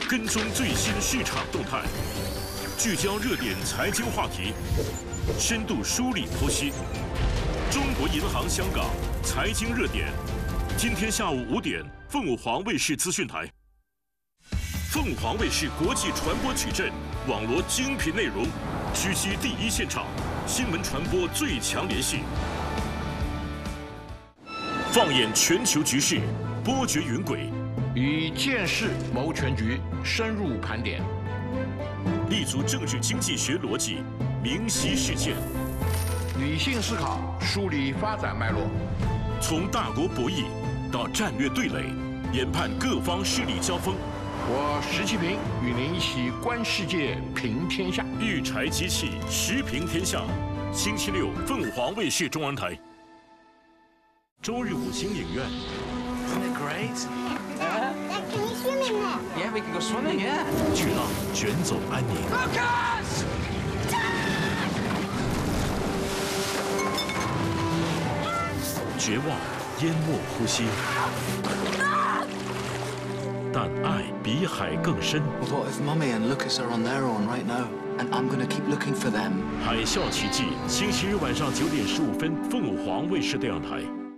跟踪最新市场动态，聚焦热点财经话题，深度梳理剖析。中国银行香港财经热点，今天下午5点，凤凰卫视资讯台。凤凰卫视国际传播矩阵，网罗精品内容，狙击第一现场，新闻传播最强联系。放眼全球局势，波谲云诡。 以见识谋全局，深入盘点， 立足政治经济学逻辑，明晰事件， 理性思考，梳理发展脉络， 从大国博弈到战略对垒，研判各方势力交锋。 我石其平与您一起观世界，评天下。 育才机器，时评天下。星期六，凤凰卫视中文台。周日5星影院。 Isn't it great? Dad, can we swim in there? Yeah, we can go swimming, yeah. 巨浪卷走安宁。 Lucas! 绝望淹没呼吸，但爱比海更深。 What if Mummy and Lucas are on their own right now, and I'm gonna keep looking for them? 海啸奇迹，星期日晚上9点15分，凤凰卫视电视台。